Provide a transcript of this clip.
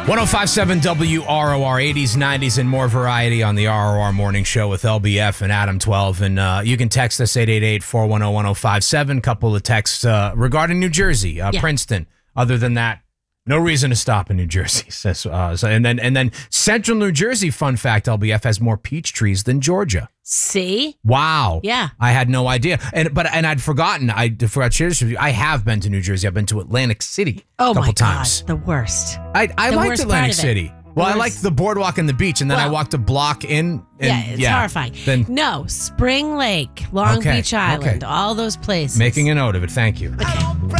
1057 WROR, 80s, 90s, and more variety on the ROR Morning Show with LBF and Adam 12. And you can text us 888-410-1057. Couple of texts regarding New Jersey, Princeton. Other than that, no reason to stop in New Jersey. And then Central New Jersey, fun fact, LBF has more peach trees than Georgia. See? Wow. Yeah. I had no idea. And I'd forgotten. I forgot to share this with you. I have been to New Jersey. I've been to Atlantic City a couple times. The worst. I liked Atlantic City. Well, I liked the boardwalk and the beach, and then I walked a block in. And, it's horrifying. No, Spring Lake, Long Beach Island, all those places. Making a note of it. Thank you. Okay.